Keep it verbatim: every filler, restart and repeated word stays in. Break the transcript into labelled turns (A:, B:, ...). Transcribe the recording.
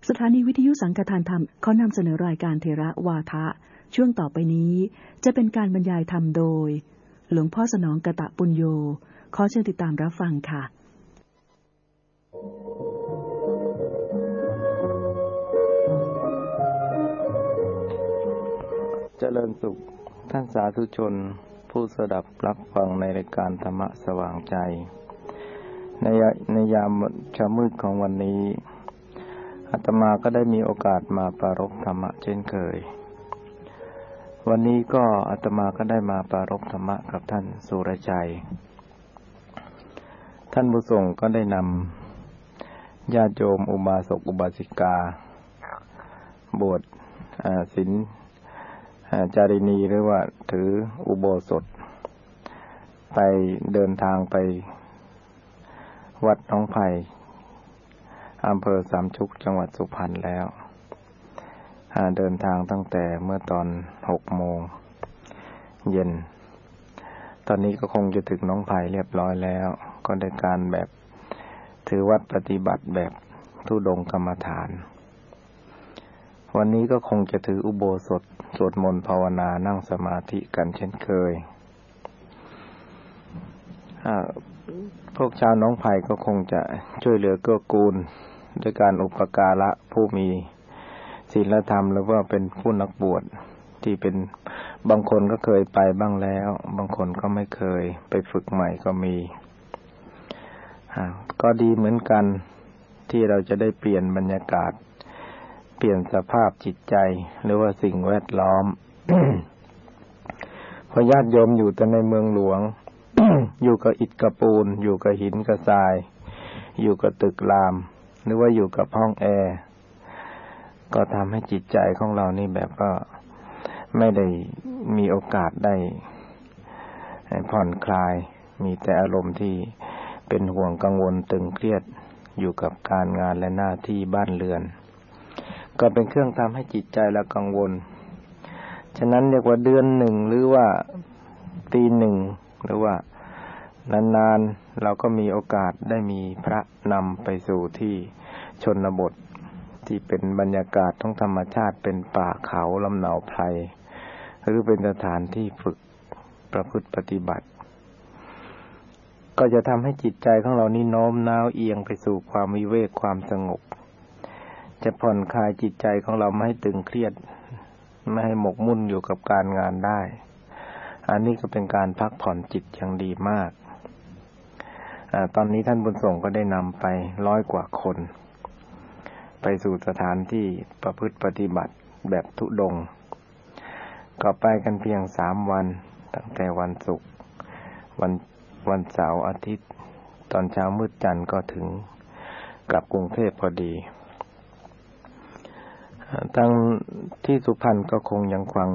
A: สถานีวิทยุสังฆทานธรรมขอนำเสนอรายการเทระวาทะช่วงต่อไปนี้จะเป็นการบรรยายธรรมโดยหลวงพ่อสนองกตปุญโญขอเชิญติดตามรับฟังค่ะ
B: เจริญสุขท่านสาธุชนผู้สดับรับฟังในรายการธรรมะสว่างใจในในยามเช้ามืดของวันนี้อาตมาก็ได้มีโอกาสมาปรารภธรรมะเช่นเคยวันนี้ก็อาตมาก็ได้มาปรารภธรรมะกับท่านสุรชัยท่านผู้ทรงก็ได้นำญาติโยมอุบาสกอุบาสิกาบวชศีลจารินีหรือว่าถืออุโบสถไปเดินทางไปวัดหนองไผ่อำเภอสามชุกจังหวัดสุพรรณแล้วเดินทางตั้งแต่เมื่อตอนหกโมงเย็นตอนนี้ก็คงจะถึงหนองไผ่เรียบร้อยแล้วก็ได้การแบบถือวัดปฏิบัติแบบธุดงค์กรรมฐานวันนี้ก็คงจะถืออุโบสถสวดมนต์ภาวนานั่งสมาธิกันเช่นเคยพวกชาวหนองไผ่ก็คงจะช่วยเหลือเกื้อกูลด้วยการอุปการะผู้มีศีลธรรมหรือว่าเป็นผู้นักบวชที่เป็นบางคนก็เคยไปบ้างแล้วบางคนก็ไม่เคยไปฝึกใหม่ก็มีก็ดีเหมือนกันที่เราจะได้เปลี่ยนบรรยากาศเปลี่ยนสภาพจิตใจหรือว่าสิ่งแวดล้อม พอญาติโยมอยู่แต่ในเมืองหลวง อยู่กับอิฐกับปูนอยู่กับหินกับทรายอยู่กับตึกรามหรือว่าอยู่กับห้องแอร์ก็ทำให้จิตใจของเรานี่แบบก็ไม่ได้มีโอกาสได้ผ่อนคลายมีแต่อารมณ์ที่เป็นห่วงกังวลตึงเครียดอยู่กับการงานและหน้าที่บ้านเรือนก็เป็นเครื่องทำให้จิตใจเรากังวลฉะนั้นเรียกว่าเดือนหนึ่งหรือว่าปีหนึ่งหรือว่านานๆเราก็มีโอกาสได้มีพระนำไปสู่ที่ชนบทที่เป็นบรรยากาศของธรรมชาติเป็นป่าเขาลำเนาไพรหรือเป็นสถานที่ฝึกประพฤติปฏิบัติก็จะทำให้จิตใจของเรานี่โน้มน้าวเอียงไปสู่ความวิเวกความสงบจะผ่อนคลายจิตใจของเราไม่ให้ตึงเครียดไม่ให้หมกมุ่นอยู่กับการงานได้อันนี้ก็เป็นการพักผ่อนจิตอย่างดีมากอ่าตอนนี้ท่านบุญส่งก็ได้นำไปร้อยกว่าคนไปสู่สถานที่ประพฤติปฏิบัติแบบธุดงค์ก็ไปกันเพียงสามวันตั้งแต่วันศุกร์วันวันเสาร์อาทิตย์ตอนเช้ามืดจันทร์ก็ถึงกลับกรุงเทพพอดีทั้งที่สุพรรณก็คงยังฟัง